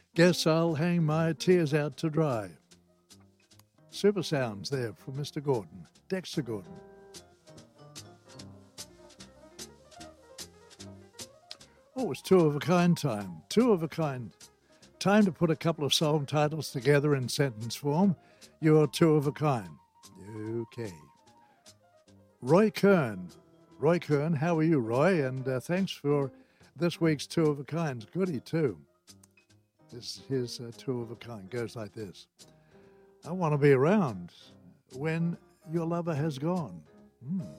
Guess I'll hang my tears out to dry. Super sounds there for Mr. Gordon, Dexter Gordon. Oh, it's two of a kind time. Two of a kind. Time to put a couple of song titles together in sentence form. You're two of a kind. Okay. Roy Kern. Roy Kern, how are you, Roy? And thanks for this week's two of a kinds. Goody, too. His two of a kind goes like this. I want to be around when your lover has gone.